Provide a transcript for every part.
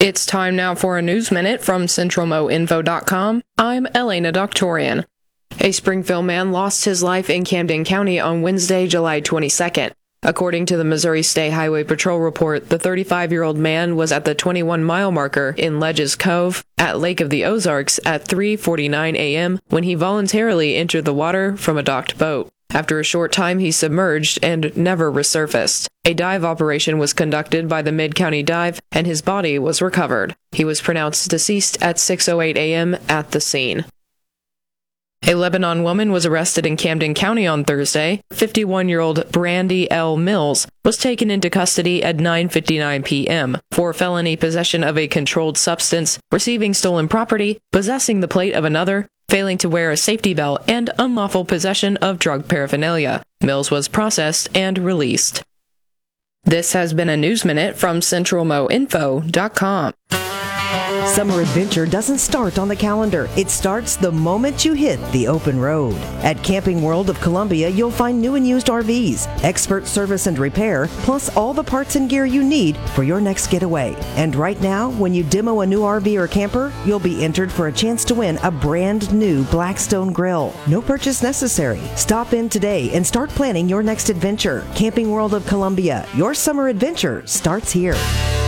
It's time now for a News Minute from CentralMoInfo.com. I'm Elena Doctorian. A Springfield man lost his life in Camden County on Wednesday, July 22nd. According to the Missouri State Highway Patrol report, the 35-year-old man was at the 21-mile marker in Ledges Cove at Lake of the Ozarks at 3:49 a.m. when he voluntarily entered the water from a docked boat. After a short time, he submerged and never resurfaced. A dive operation was conducted by the Mid-County Dive, and his body was recovered. He was pronounced deceased at 6:08 a.m. at the scene. A Lebanon woman was arrested in Camden County on Thursday. 51-year-old Brandy L. Mills was taken into custody at 9:59 p.m. for felony possession of a controlled substance, receiving stolen property, possessing the plate of another, failing to wear a safety belt, and unlawful possession of drug paraphernalia. Mills was processed and released. This has been a News Minute from CentralMoInfo.com. Summer adventure doesn't start on the calendar. It starts the moment you hit the open road. At Camping World of Columbia, you'll find new and used RVs, expert service and repair, plus all the parts and gear you need for your next getaway. And right now, when you demo a new RV or camper, you'll be entered for a chance to win a brand new Blackstone grill. No purchase necessary. Stop in today and start planning your next adventure. Camping World of Columbia, your summer adventure starts here.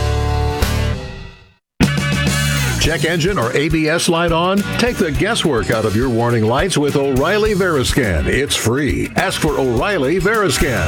Check engine or ABS light on? Take the guesswork out of your warning lights with O'Reilly Veriscan. It's free. Ask for O'Reilly Veriscan.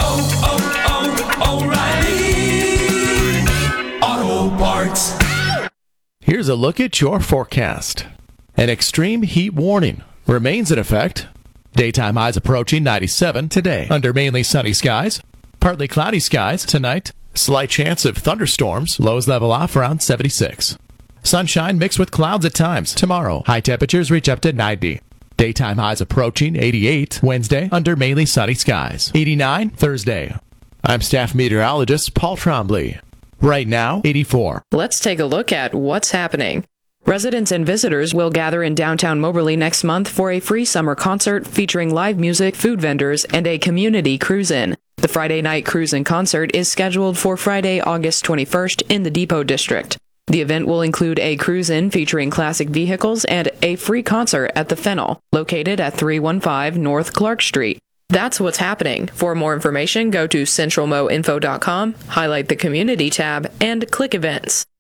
O'Reilly Auto Parts. Here's a look at your forecast. An extreme heat warning remains in effect. Daytime highs approaching 97 today under mainly sunny skies. Partly cloudy skies tonight. Slight chance of thunderstorms. Lows level off around 76. Sunshine mixed with clouds at times. Tomorrow, high temperatures reach up to 90. Daytime highs approaching 88 Wednesday under mainly sunny skies. 89 Thursday. I'm staff meteorologist Paul Trombley. Right now, 84. Let's take a look at what's happening. Residents and visitors will gather in downtown Moberly next month for a free summer concert featuring live music, food vendors, and a community cruise-in. The Friday night cruise-in concert is scheduled for Friday, August 21st in the Depot District. The event will include a cruise-in featuring classic vehicles and a free concert at the Fennel, located at 315 North Clark Street. That's what's happening. For more information, go to CentralMoInfo.com, highlight the Community tab, and click Events.